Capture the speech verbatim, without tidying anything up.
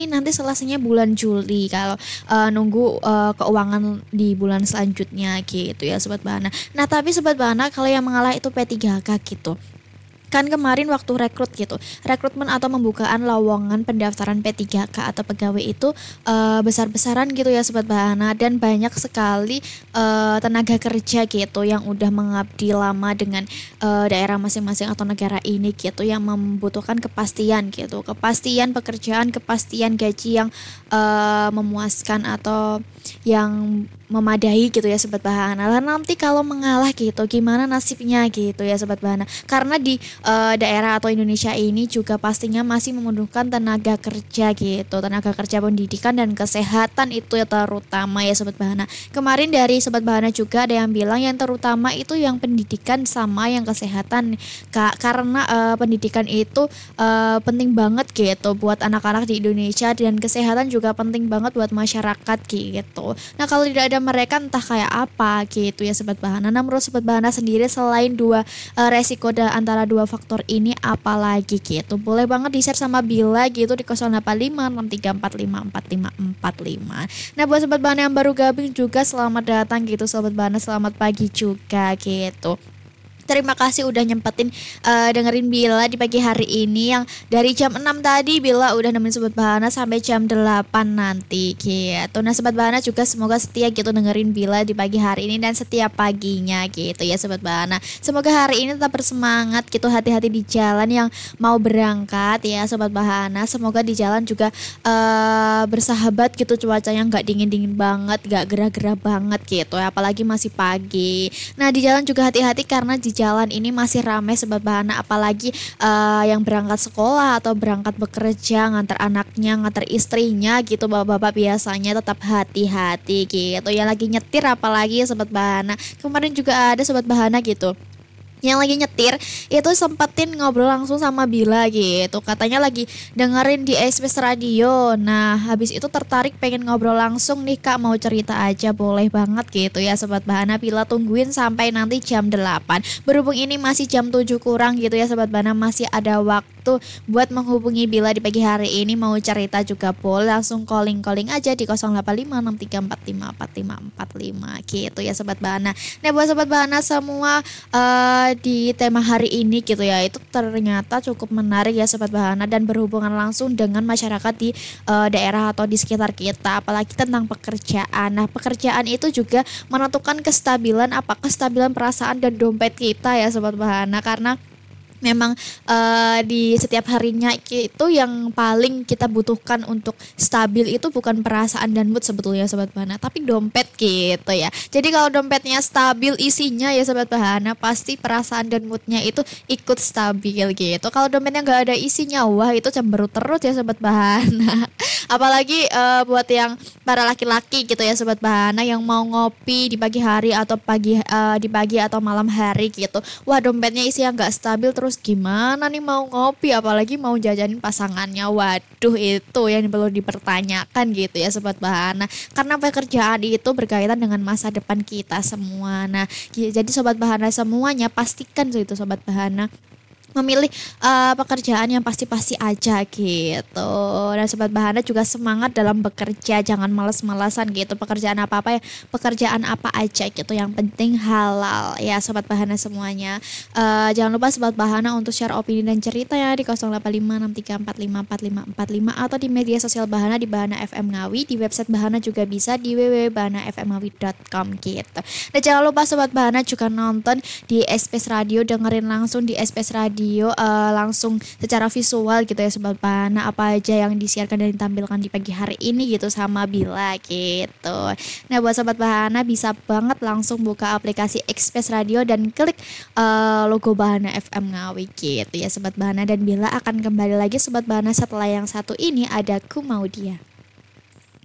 nanti selesainya bulan Juli kalau uh, nunggu uh, keuangan di bulan selanjutnya gitu ya Sobat Bahana. Nah tapi Sobat Bahana kalau yang mengalah itu P tiga K gitu. Kan kemarin waktu rekrut gitu, rekrutmen atau pembukaan lowongan pendaftaran P tiga K atau pegawai itu uh, besar-besaran gitu ya Sobat Bahana, dan banyak sekali uh, tenaga kerja gitu yang udah mengabdi lama dengan uh, daerah masing-masing atau negara ini gitu yang membutuhkan kepastian gitu, kepastian pekerjaan, kepastian gaji yang uh, memuaskan atau yang memadai gitu ya Sobat Bahana. Lah nanti kalau mengalah gitu gimana nasibnya gitu ya Sobat Bahana. Karena di uh, daerah atau Indonesia ini juga pastinya masih membutuhkan tenaga kerja gitu. Tenaga kerja pendidikan dan kesehatan itu ya terutama ya Sobat Bahana. Kemarin dari Sobat Bahana juga ada yang bilang yang terutama itu yang pendidikan sama yang kesehatan Kak, karena uh, pendidikan itu uh, penting banget gitu buat anak-anak di Indonesia, dan kesehatan juga penting banget buat masyarakat gitu. Nah kalau tidak ada mereka entah kayak apa gitu ya Sobat Bahana. Nah menurut Sobat Bahana sendiri selain dua uh, resiko da, antara dua faktor ini apalagi gitu, boleh banget di share sama Bila gitu di nol delapan lima enam tiga empat lima empat lima empat lima. Nah buat Sobat Bahana yang baru gabung juga selamat datang gitu Sobat Bahana, selamat pagi juga gitu. Terima kasih udah nyempetin uh, dengerin Bila di pagi hari ini yang dari jam enam tadi Bila udah nemenin Sobat Bahana sampai jam delapan nanti gitu. Nah Sobat Bahana juga semoga setia gitu dengerin Bila di pagi hari ini dan setiap paginya gitu ya Sobat Bahana. Semoga hari ini tetap bersemangat gitu, hati-hati di jalan yang mau berangkat ya Sobat Bahana. Semoga di jalan juga uh, bersahabat gitu, cuacanya nggak dingin-dingin banget, nggak gerah-gerah banget gitu ya, apalagi masih pagi. Nah di jalan juga hati-hati karena di jalan ini masih ramai Sobat Bahana, apalagi uh, yang berangkat sekolah atau berangkat bekerja, ngantar anaknya, ngantar istrinya gitu bapak-bapak, biasanya tetap hati-hati gitu. Yang lagi nyetir apalagi Sobat Bahana, kemarin juga ada Sobat Bahana gitu yang lagi nyetir itu sempetin ngobrol langsung sama Bila gitu, katanya lagi dengerin di Express Radio. Nah habis itu tertarik pengen ngobrol langsung nih Kak, mau cerita aja boleh banget gitu ya Sobat Bahana. Bila tungguin sampai nanti jam delapan, berhubung ini masih jam tujuh kurang gitu ya Sobat Bahana, masih ada waktu buat menghubungi Bila di pagi hari ini. Mau cerita juga boleh, langsung calling-calling aja di nol delapan lima enam tiga empat lima empat lima empat lima gitu ya Sobat Bahana. Nah buat Sobat Bahana semua uh, di tema hari ini gitu ya, itu ternyata cukup menarik ya Sobat Bahana dan berhubungan langsung dengan masyarakat di uh, daerah atau di sekitar kita, apalagi tentang pekerjaan. Nah pekerjaan itu juga menentukan kestabilan apa kestabilan perasaan dan dompet kita ya Sobat Bahana, karena memang uh, di setiap harinya itu yang paling kita butuhkan untuk stabil itu bukan perasaan dan mood sebetulnya Sobat Bahana, tapi dompet gitu ya. Jadi kalau dompetnya stabil isinya ya Sobat Bahana, pasti perasaan dan moodnya itu ikut stabil gitu. Kalau dompetnya nggak ada isinya, wah itu cemberut terus ya Sobat Bahana. Apalagi uh, buat yang para laki-laki gitu ya Sobat Bahana yang mau ngopi di pagi hari atau pagi uh, di pagi atau malam hari gitu. Wah dompetnya isinya nggak stabil, terus gimana nih mau ngopi apalagi mau jajanin pasangannya. Waduh itu yang perlu dipertanyakan gitu ya Sobat Bahana, karena pekerjaan itu berkaitan dengan masa depan kita semua. Nah jadi Sobat Bahana semuanya pastikan itu Sobat Bahana memilih uh, pekerjaan yang pasti-pasti aja gitu. Dan Sobat Bahana juga semangat dalam bekerja, jangan males-malesan gitu. Pekerjaan apa-apa ya, pekerjaan apa aja gitu, yang penting halal ya Sobat Bahana semuanya. Uh, jangan lupa Sobat Bahana untuk share opini dan cerita ya di nol delapan lima enam tiga empat lima empat lima empat lima atau di media sosial Bahana di Bahana F M Ngawi, di website Bahana juga bisa di w w w titik bahana f m ngawi titik com gitu. Dan jangan lupa Sobat Bahana juga nonton di Express Radio, dengerin langsung di Express Radio video uh, langsung secara visual gitu ya Sobat Bahana, apa aja yang disiarkan dan ditampilkan di pagi hari ini gitu sama Bila gitu. Nah buat Sobat Bahana bisa banget langsung buka aplikasi Express Radio dan klik uh, logo Bahana F M Ngawi gitu ya Sobat Bahana, dan Bila akan kembali lagi Sobat Bahana setelah yang satu ini, ada Ku Mau Dia.